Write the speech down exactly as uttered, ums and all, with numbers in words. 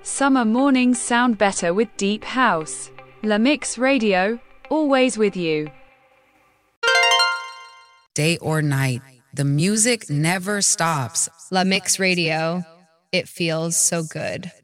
Summer mornings sound better with deep house. La Mix Radio, always with you. Day or night, the music never stops. La Mix Radio, it feels so good.